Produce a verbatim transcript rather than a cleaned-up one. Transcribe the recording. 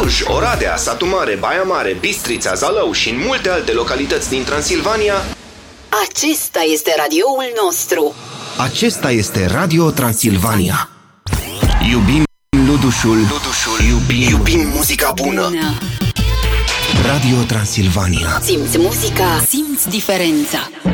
Cluj, Oradea, Satu Mare, Baia Mare, Bistrița, Zalău și în multe alte localități din Transilvania. Acesta este radioul nostru. Acesta este Radio Transilvania. Iubim Ludușul, Ludușul. Iubim, Iubim muzica bună. Bună. Radio Transilvania. Simți muzica, simți diferența.